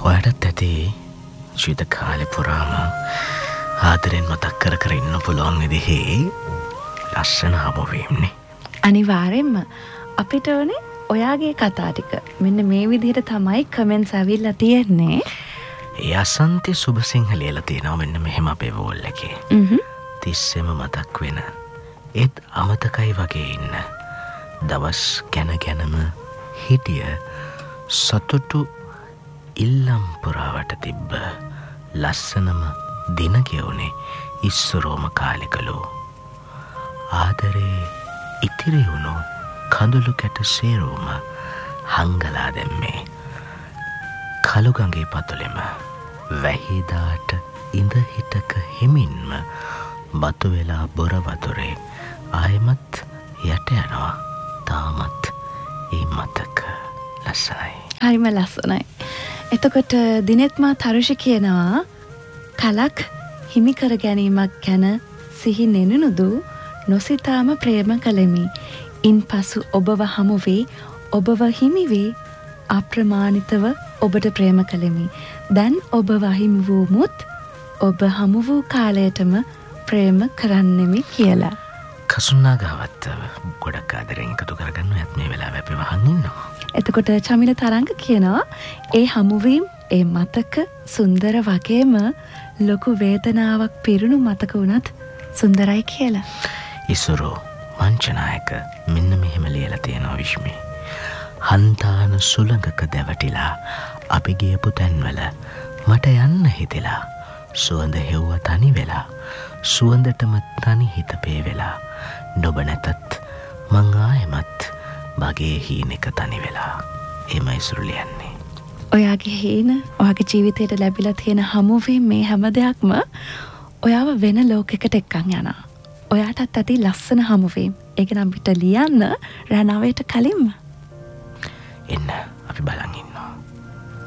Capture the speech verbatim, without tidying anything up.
ඔයාටත් ඇති ජීවිත කාලේ පුරාම ආදරෙන් මතක් කර කර ඉන්න පුළුවන් විදිහේ ලස්සන හමුවීම්නේ. අනිවාර්යෙන්ම අපිට ඕනේ ඔයාගේ කතා ටික මෙන්න මේ විදිහට තමයි කමෙන්ට්ස් ඇවිල්ලා තියෙන්නේ. ඒ අසන්ති සුබසිංහ ලියලා තියෙනවා මෙන්න මෙහෙම අපේ වෝල් එකේ. හ්ම්. තිස්සෙම මතක් වෙන ඒත් අමතකයි වගේ ඉන්න දවස් ගැන ගැනම හිටිය සතුටු ඉල්ලම් පුරාවට තිබ්බ ලස්සනම දින ගෙවුනේ ඉස්සරෝම කාලෙකලෝ ආදරේ ඉතිරි වුණු කඳුළු කැට සේරුම හංගලා දැම්මේ කළුගඟේ පතුලෙම වැහිදාට ඉඳ හිටක හිමින්ම බතු වෙලා බොර වතුරේ ආයෙමත් යට යනවා තාමත් ඒ මතක ලස්සනයි. හරිම ලස්සනයි. එතකොට දිනෙත් මා තරුෂි කියනවා කලක් හිමි කර ගැනීමක් ගැන සිහි නෙනුනුදු නොසිතාම ප්‍රේම කළෙමි. ඉන්පසු ඔබව හමු වී ඔබව හිමි වී අප්‍රමාණිතව ඔබට ප්‍රේම කළෙමි. දැන් ඔබ වහිමි වූමුත් ඔබ හමු වූ කාලයටම ප්‍රේම කරන්නෙමි කියලා. කසුන්නා ගාවත් ගොඩක් ආදරෙන් එකතු කරගන්න යත් මේ වෙලාව අපි වහන් ඉන්නවා. එතකොට චමිල තරංග කියනවා ඒ හමුවීම් ඒ මතක සුන්දර වගේම ලොකු වේදනාවක් පිරුණු මතක වුණත් සුන්දරයි කියලා. ඉසුරෝ වංචනායක මෙන්න මෙහෙම ලියලා තියෙනවා විශ්මි. හන්තාන සුළඟක දැවටිලා අපි ගියපු තැන්වල මට යන්න හිතෙලා සුවඳ හෙව්ව තනි වෙලා සුවඳටම තනි හිත පේ වෙලා නොබ නැතත් මං ආයෙමත් මගේ හීනෙක තනි වෙලා එමයි සුරු ලියන්නේ. ඔයාගේ හීන ඔයාගේ ජීවිතයට ලැබිලා තියෙන හමුවීම් මේ හැම දෙයක්ම ඔයාව වෙන ලෝකයකට එක්කන් යනවා. ඔයාටත් ඇති ලස්සන හමුවීම්. ඒක නම් පිට ලියන්න රැනවයට කලින්ම. එන්න අපි බලන් ඉන්න.